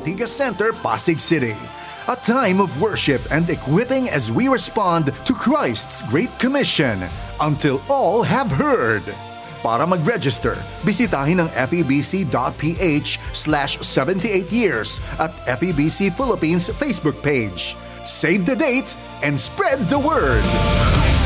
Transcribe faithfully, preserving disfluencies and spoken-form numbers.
Ortigas Center, Pasig City. A time of worship and equipping as we respond to Christ's Great Commission until all have heard. Para mag-register, bisitahin ang febc.ph slash 78 years at F E B C Philippines Facebook page. Save the date and spread the word!